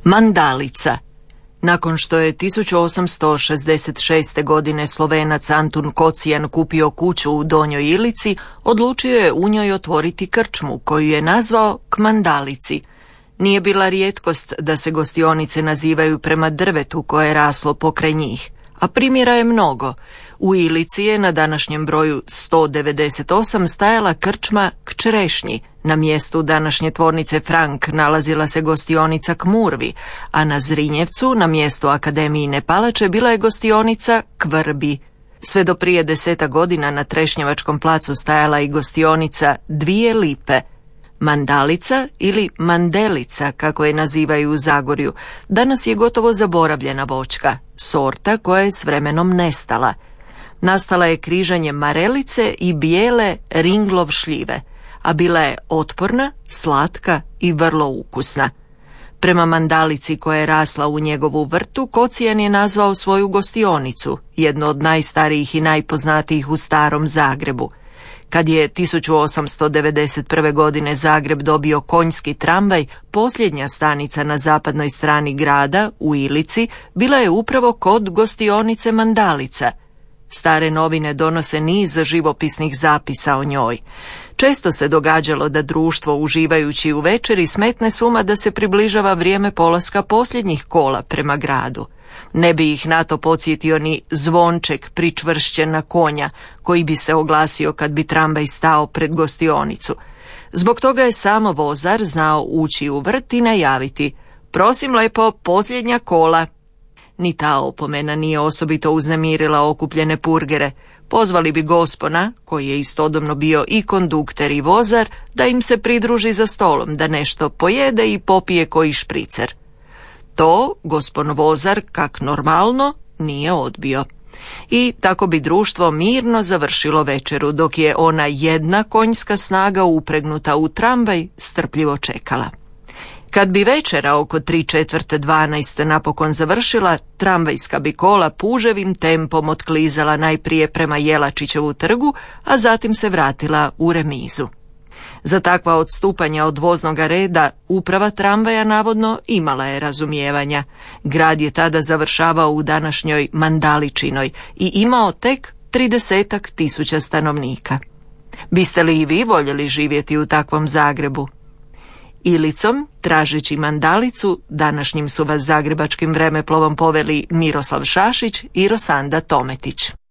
Mandalica. Nakon što je 1866. godine Slovenac Antun Kocijan kupio kuću u Donjoj Ilici, odlučio je u njoj otvoriti krčmu koju je nazvao K Mandalici. Nije bila rijetkost da se gostionice nazivaju prema drvetu koje je raslo pokraj njih, a primjera je mnogo. U Ilici je na današnjem broju 198 stajala krčma K Čerešnji. Na mjestu današnje tvornice Frank nalazila se gostionika K Murvi, a na Zrinjevcu, na mjestu Akademijine palače, bila je gostionika K Vrbi. Sve do prije 10 godina na Trešnjevačkom placu stajala i gostionika Dvije lipe. Mandalica ili mandelica, kako je nazivaju u Zagorju, danas je gotovo zaboravljena voćka, sorta koja je s vremenom nestala. Nastala je križanjem marelice i bijele ringlov šljive, a bila je otporna, slatka i vrlo ukusna. Prema mandalici koja je rasla u njegovu vrtu, Kocijan je nazvao svoju gostionicu, jednu od najstarijih i najpoznatijih u starom Zagrebu. Kad je 1891. godine Zagreb dobio konjski tramvaj, posljednja stanica na zapadnoj strani grada, u Ilici, bila je upravo kod gostionice Mandalica. Stare novine donose niz živopisnih zapisa o njoj. Često se događalo da društvo, uživajući u večeri, smetne s uma da se približava vrijeme polaska posljednjih kola prema gradu. Ne bi ih na to podsjetio ni zvonček pričvršćen na konja, koji bi se oglasio kad bi tramvaj stao pred gostionicu. Zbog toga je samo vozar znao ući u vrt i najaviti: "Prosim lepo, posljednja kola." Ni ta opomena nije osobito uznemirila okupljene purgere. Pozvali bi gospona, koji je istodobno bio i kondukter i vozar, da im se pridruži za stolom, da nešto pojede i popije koji špricer. To gospon vozar, kak normalno, nije odbio. I tako bi društvo mirno završilo večeru, dok je ona jedna konjska snaga upregnuta u tramvaj strpljivo čekala. Kad bi večera oko 3:45 napokon završila, tramvajska bi kola puževim tempom otklizala najprije prema Jelačićevu trgu, a zatim se vratila u remizu. Za takva odstupanja od voznoga reda uprava tramvaja navodno imala je razumijevanja. Grad je tada završavao u današnjoj Mandaličinoj i imao tek 30.000 stanovnika. Biste li i vi voljeli živjeti u takvom Zagrebu? Ilicom, tražeći Mandalicu, današnjim su vas zagrebačkim vremeplovom poveli Miroslav Šašić i Rosanda Tometić.